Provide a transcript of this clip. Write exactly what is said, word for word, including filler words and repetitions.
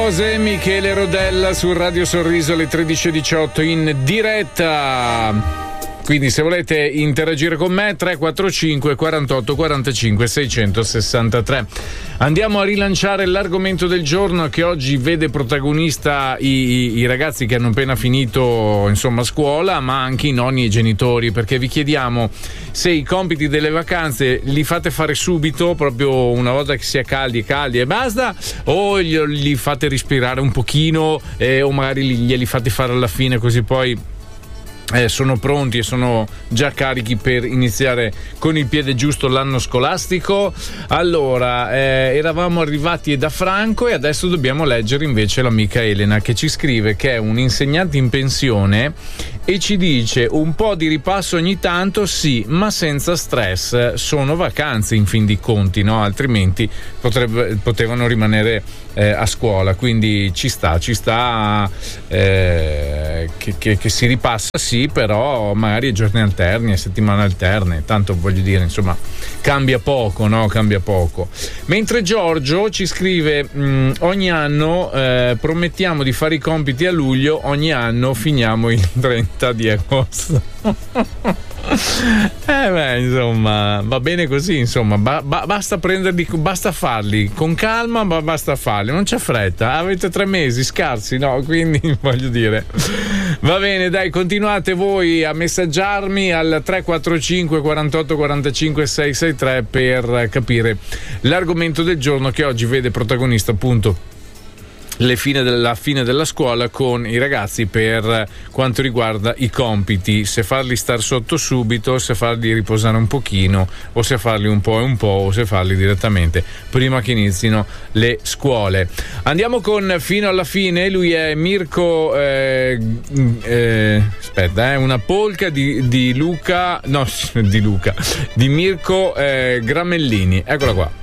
Michele Rodella su Radio Sorriso alle tredici e diciotto in diretta. Quindi se volete interagire con me tre quattro cinque quarantotto quarantacinque seicentosessantatré. Andiamo a rilanciare l'argomento del giorno che oggi vede protagonista i, i, i ragazzi che hanno appena finito insomma scuola, ma anche i nonni e i genitori, perché vi chiediamo se i compiti delle vacanze li fate fare subito, proprio una volta che sia caldi caldi e basta, o li fate respirare un pochino eh, o magari glieli fate fare alla fine, così poi Eh, sono pronti e sono già carichi per iniziare con il piede giusto l'anno scolastico. Allora, eh, eravamo arrivati da Franco e adesso dobbiamo leggere invece l'amica Elena, che ci scrive che è un insegnante in pensione e ci dice: un po' di ripasso ogni tanto sì, ma senza stress, sono vacanze in fin di conti, no? Altrimenti potrebbe, potevano rimanere eh, a scuola, quindi ci sta, ci sta eh, che, che, che si ripassa sì, però magari a giorni alterni, a settimane alterne, tanto voglio dire, insomma, cambia poco, no? Cambia poco. Mentre Giorgio ci scrive: mh, ogni anno eh, promettiamo di fare i compiti a luglio, ogni anno finiamo il trenta di agosto. Eh beh, insomma, va bene così, insomma, ba- ba- basta prenderli, basta farli con calma, ma basta farli, non c'è fretta, avete tre mesi scarsi, no? Quindi voglio dire, va bene, dai, continuate voi a messaggiarmi al tre quattro cinque quarantotto quarantacinque seicentosessantatré per capire l'argomento del giorno che oggi vede protagonista appunto le fine della fine della scuola con i ragazzi per quanto riguarda i compiti, se farli star sotto subito, se farli riposare un pochino, o se farli un po' e un po', o se farli direttamente prima che inizino le scuole. Andiamo con fino alla fine. Lui è Mirko eh, eh, aspetta, eh, una polca di, di Luca no di Luca di Mirko eh, Gramellini, eccola qua.